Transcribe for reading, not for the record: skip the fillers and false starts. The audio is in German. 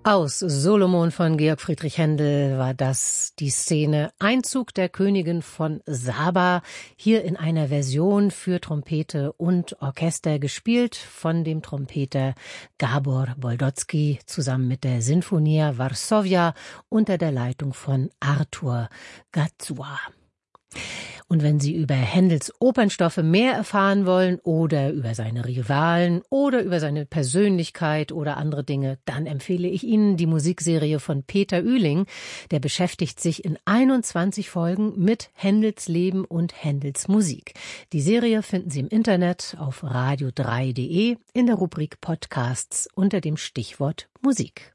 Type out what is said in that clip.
Aus Solomon von Georg Friedrich Händel war das die Szene Einzug der Königin von Saba, hier in einer Version für Trompete und Orchester gespielt von dem Trompeter Gabor Boldotsky zusammen mit der Sinfonia Varsovia unter der Leitung von Artur Gazua. Und wenn Sie über Händels Opernstoffe mehr erfahren wollen oder über seine Rivalen oder über seine Persönlichkeit oder andere Dinge, dann empfehle ich Ihnen die Musikserie von Peter Ühling. Der beschäftigt sich in 21 Folgen mit Händels Leben und Händels Musik. Die Serie finden Sie im Internet auf radio3.de in der Rubrik Podcasts unter dem Stichwort Musik.